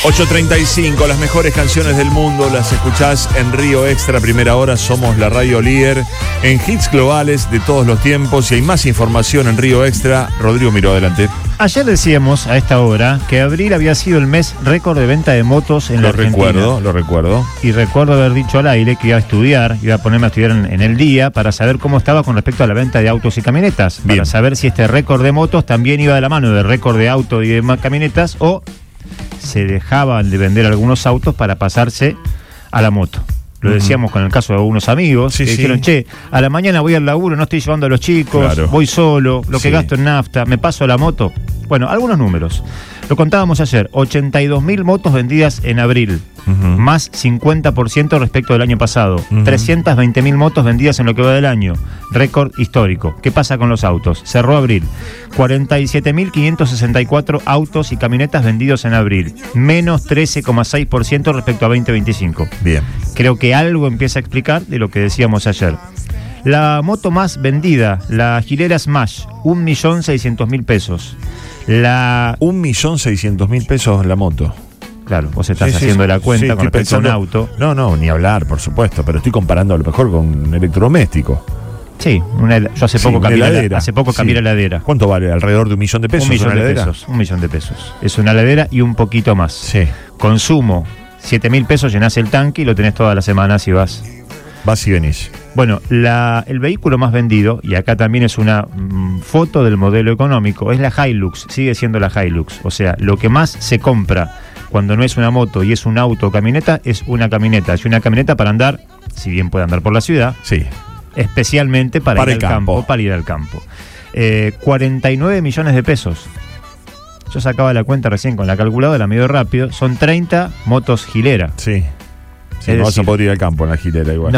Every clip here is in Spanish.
8:35, las mejores canciones del mundo las escuchás en Río Extra, primera hora. Somos la radio líder en hits globales de todos los tiempos y hay más información en Río Extra. Rodrigo Miró, adelante. Ayer decíamos a esta hora que abril había sido el mes récord de venta de motos en la Argentina. Lo recuerdo. Y recuerdo haber dicho al aire que iba a ponerme a estudiar en el día para saber cómo estaba con respecto a la venta de autos y camionetas. Bien. Para saber si este récord de motos también iba de la mano del récord de autos y de camionetas o se dejaban de vender algunos autos para pasarse a la moto. Lo decíamos con el caso de algunos amigos que dijeron, che, a la mañana voy al laburo, no estoy llevando a los chicos, voy solo, lo que gasto en nafta, me paso a la moto. Bueno, algunos números. Lo contábamos ayer, 82.000 motos vendidas en abril, más 50% respecto del año pasado. 320.000 motos vendidas en lo que va del año, récord histórico. ¿Qué pasa con los autos? Cerró abril, 47.564 autos y camionetas vendidos en abril, menos 13,6% respecto a 2025. Bien. Creo que algo empieza a explicar de lo que decíamos ayer. La moto más vendida, la Gilera Smash, 1.600.000 pesos. 1.600.000 pesos la moto. Claro, vos estás haciendo la cuenta con respecto a un auto. No, ni hablar, por supuesto, pero estoy comparando a lo mejor con un electrodoméstico. Sí, yo hace poco cambié la heladera. ¿Cuánto vale? ¿Alrededor de $1.000.000 de pesos? $1.000.000. Es una heladera y un poquito más. Sí. Consumo, 7.000 pesos, llenás el tanque y lo tenés toda la semana si vas. Vas y venís. Bueno, el vehículo más vendido, y acá también es una foto del modelo económico, es la Hilux, sigue siendo la Hilux. O sea, lo que más se compra cuando no es una moto y es un auto o camioneta, es una camioneta. Es una camioneta para andar, si bien puede andar por la ciudad, sí, especialmente para ir al campo. 49 millones de pesos. Yo sacaba la cuenta recién con la calculadora, medio rápido. Son 30 motos Gilera. Sí. No vas a poder ir al campo en la Gilera igual.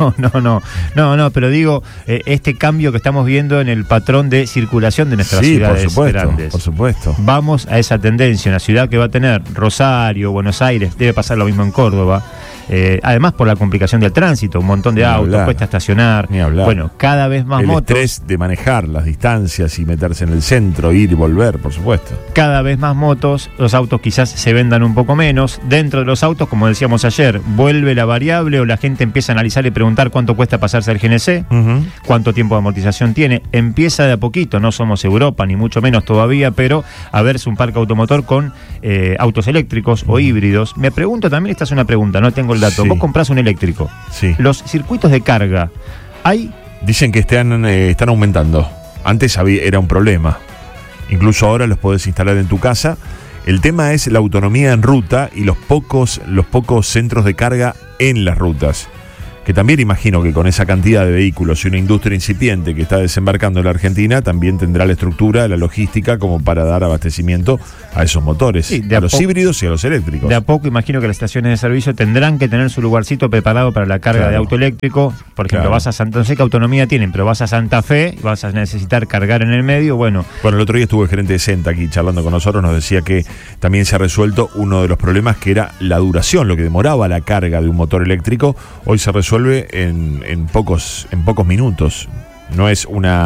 No, pero digo, este cambio que estamos viendo en el patrón de circulación de nuestras ciudades grandes. Por supuesto. Vamos a esa tendencia, una ciudad que va a tener Rosario, Buenos Aires, debe pasar lo mismo en Córdoba. Además por la complicación del tránsito, un montón de autos, cuesta estacionar. Ni hablar. Bueno, cada vez más motos. El estrés de manejar las distancias y meterse en el centro, ir y volver, por supuesto. Cada vez más motos, los autos quizás se vendan un poco menos. Dentro de los autos, como decíamos ayer, vuelve la variable o la gente empieza a analizar y preguntar cuánto cuesta pasarse al GNC, cuánto tiempo de amortización tiene. Empieza de a poquito, no somos Europa, ni mucho menos todavía, pero a verse un parque automotor con autos eléctricos o híbridos. Me pregunto también, esta es una pregunta, no tengo el dato. Vos comprás un eléctrico. Sí. Los circuitos de carga, dicen que están aumentando. Antes era un problema. Incluso ahora los podés instalar en tu casa. El tema es la autonomía en ruta y los pocos centros de carga en las rutas. Que también imagino que con esa cantidad de vehículos y una industria incipiente que está desembarcando en la Argentina, también tendrá la estructura, la logística como para dar abastecimiento a esos motores, a los híbridos y a los eléctricos. De a poco imagino que las estaciones de servicio tendrán que tener su lugarcito preparado para la carga de auto eléctrico. Por ejemplo, vas a Santa Fe, no sé qué autonomía tienen, pero vas a Santa Fe, vas a necesitar cargar en el medio, Bueno, el otro día estuvo el gerente de Senta aquí charlando con nosotros, nos decía que también se ha resuelto uno de los problemas que era la duración, lo que demoraba la carga de un motor eléctrico, hoy se resuelve en pocos minutos. No es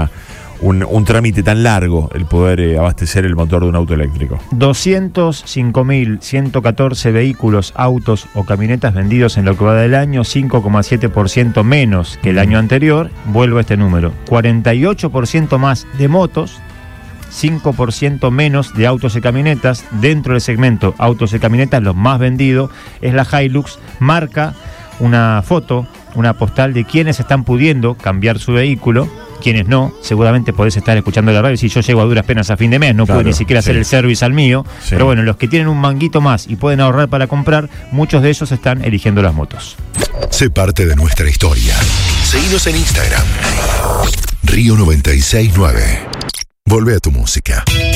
un trámite tan largo el poder abastecer el motor de un auto eléctrico. 205.114 vehículos, autos o camionetas vendidos en lo que va del año, 5,7% menos que el año anterior. Vuelvo a este número. 48% más de motos, 5% menos de autos y camionetas. Dentro del segmento autos y camionetas, los más vendidos es la Hilux. Marca una foto, una postal de quienes están pudiendo cambiar su vehículo, quienes no. Seguramente podés estar escuchando la radio y si yo llego a duras penas a fin de mes, no puedo ni siquiera hacer el service al mío. Pero bueno, los que tienen un manguito más y pueden ahorrar para comprar, muchos de ellos están eligiendo las motos. Sé parte de nuestra historia. Seguinos en Instagram, Río 96.9. Volvé a tu música.